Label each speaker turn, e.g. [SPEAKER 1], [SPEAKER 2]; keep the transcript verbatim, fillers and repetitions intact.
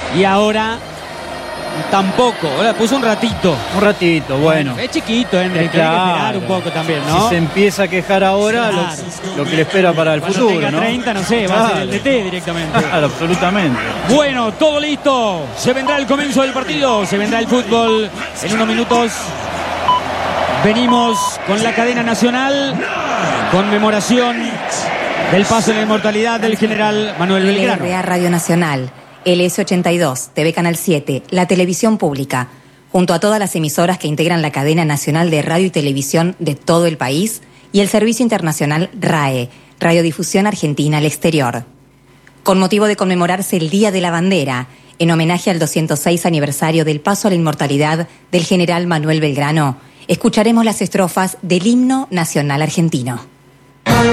[SPEAKER 1] Y ahora tampoco, ahora puso un ratito.
[SPEAKER 2] Un ratito, bueno.
[SPEAKER 1] Es chiquito, Hendrik,
[SPEAKER 2] Eh,
[SPEAKER 1] tiene que
[SPEAKER 2] claro.
[SPEAKER 1] esperar un poco también, ¿no?
[SPEAKER 2] Si se empieza a quejar ahora,
[SPEAKER 1] Claro.
[SPEAKER 2] lo, lo que le espera para el
[SPEAKER 1] Cuando
[SPEAKER 2] futuro,
[SPEAKER 1] tenga
[SPEAKER 2] ¿no?
[SPEAKER 1] treinta, no sé, va a ser el D T directamente.
[SPEAKER 2] Claro, absolutamente.
[SPEAKER 1] Bueno, todo listo. Se vendrá el comienzo del partido, se vendrá el fútbol en unos minutos. Venimos con la cadena nacional, conmemoración del paso en la inmortalidad del general Manuel Belgrano.
[SPEAKER 3] L R A Radio Nacional, L S ochenta y dos, T V Canal siete, la televisión pública, junto a todas las emisoras que integran la cadena nacional de radio y televisión de todo el país y el servicio internacional R A E, Radiodifusión Argentina al Exterior. Con motivo de conmemorarse el Día de la Bandera, en homenaje al doscientos seis aniversario del paso a la inmortalidad del general Manuel Belgrano, escucharemos las estrofas del himno nacional argentino.